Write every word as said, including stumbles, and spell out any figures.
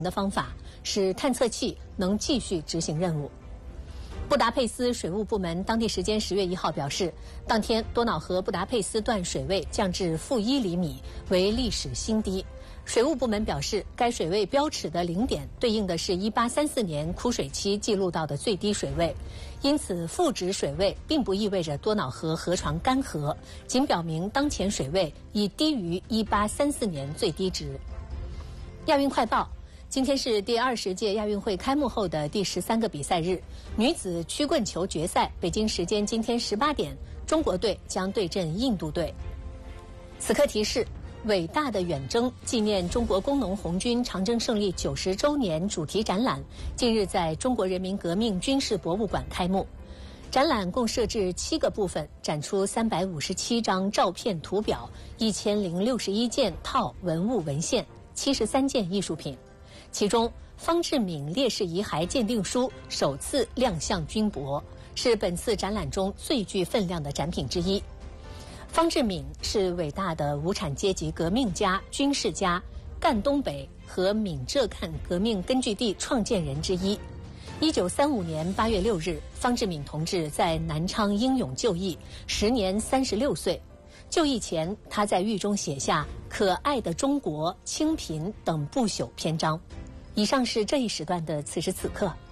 的方法，使探测器能继续执行任务。布达佩斯水务部门当地时间十月一号表示，当天多瑙河布达佩斯段水位降至负一厘米，为历史新低。水务部门表示，该水位标尺的零点对应的是一八三四年枯水期记录到的最低水位，因此负值水位并不意味着多瑙河河床干涸，仅表明当前水位已低于一八三四年最低值。亚运快报。今天是第二十届亚运会开幕后的第十三个比赛日，女子曲棍球决赛，北京时间今天十八点，中国队将对阵印度队。此刻提示：伟大的远征纪念中国工农红军长征胜利九十周年主题展览，近日在中国人民革命军事博物馆开幕。展览共设置七个部分，展出三百五十七张照片图表、一千零六十一件套文物文献、七十三件艺术品。其中，方志敏烈士遗骸鉴定书首次亮相军博，是本次展览中最具分量的展品之一。方志敏是伟大的无产阶级革命家、军事家，赣东北和闽浙赣革命根据地创建人之一。一九三五年八月六日，方志敏同志在南昌英勇就义，时年三十六岁。就义前，他在狱中写下《可爱的中国》《清贫》等不朽篇章。以上是这一时段的此时此刻。